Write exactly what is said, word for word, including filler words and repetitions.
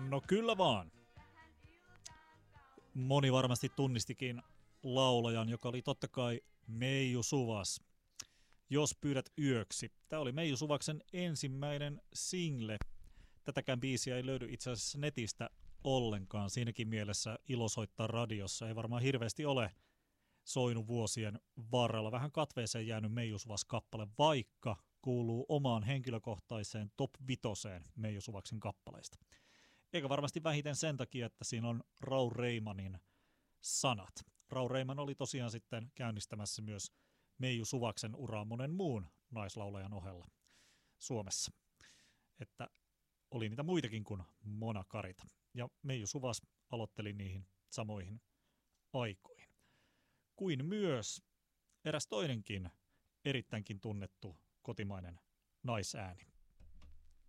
No kyllä vaan. Moni varmasti tunnistikin laulajan, joka oli totta kai Meiju Suvas. Jos pyydät yöksi. Tämä oli Meiju Suvaksen ensimmäinen single. Tätäkään biisiä ei löydy itse asiassa netistä ollenkaan. Siinäkin mielessä ilo soittaa radiossa. Ei varmaan hirveästi ole soinut vuosien varrella. Vähän katveeseen jäänyt Meiju Suvas-kappale, vaikka kuuluu omaan henkilökohtaiseen top vitoseen Meiju Suvaksen kappaleista. Eikä varmasti vähiten sen takia, että siinä on Raul Reimanin sanat. Raul Reiman oli tosiaan sitten käynnistämässä myös Meiju Suvaksen uraa monen muun naislaulajan ohella Suomessa. Että oli niitä muitakin kuin Mona Karita. Ja Meiju Suvas aloitteli niihin samoihin aikoihin. Kuin myös eräs toinenkin erittäinkin tunnettu kotimainen naisääni.